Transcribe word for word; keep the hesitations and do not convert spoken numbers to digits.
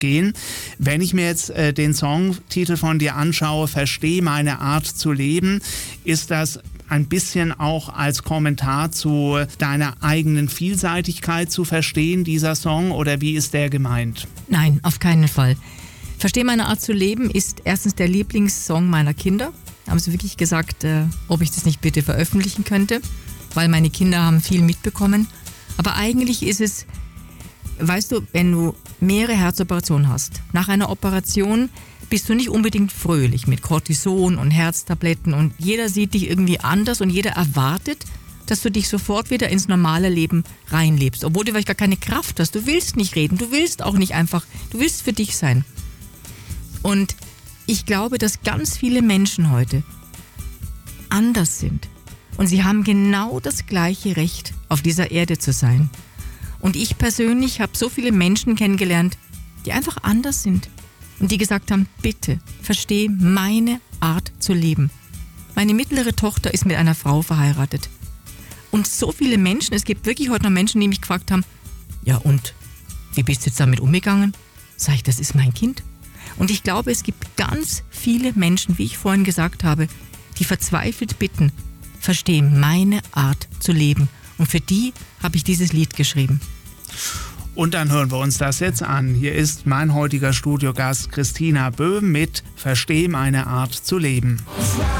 gehen. Wenn ich mir jetzt äh, den Songtitel von dir anschaue, Versteh meine Art zu leben, ist das ein bisschen auch als Kommentar zu deiner eigenen Vielseitigkeit zu verstehen, dieser Song, oder wie ist der gemeint? Nein, auf keinen Fall. Versteh meine Art zu leben ist erstens der Lieblingssong meiner Kinder. Haben sie wirklich gesagt, äh, ob ich das nicht bitte veröffentlichen könnte, weil meine Kinder haben viel mitbekommen. Aber eigentlich ist es, weißt du, wenn du mehrere Herzoperationen hast, nach einer Operation bist du nicht unbedingt fröhlich mit Cortison und Herztabletten und jeder sieht dich irgendwie anders und jeder erwartet, dass du dich sofort wieder ins normale Leben reinlebst, obwohl du vielleicht gar keine Kraft hast. Du willst nicht reden, du willst auch nicht einfach, du willst für dich sein. Und ich glaube, dass ganz viele Menschen heute anders sind und sie haben genau das gleiche Recht, auf dieser Erde zu sein. Und ich persönlich habe so viele Menschen kennengelernt, die einfach anders sind. Und die gesagt haben, bitte, versteh meine Art zu leben. Meine mittlere Tochter ist mit einer Frau verheiratet. Und so viele Menschen, es gibt wirklich heute noch Menschen, die mich gefragt haben, ja und, wie bist du jetzt damit umgegangen? Sag ich, das ist mein Kind. Und ich glaube, es gibt ganz viele Menschen, wie ich vorhin gesagt habe, die verzweifelt bitten, versteh meine Art zu leben. Und für die habe ich dieses Lied geschrieben. Und dann hören wir uns das jetzt an. Hier ist mein heutiger Studiogast Christina Böhm mit Versteh meine Art zu leben.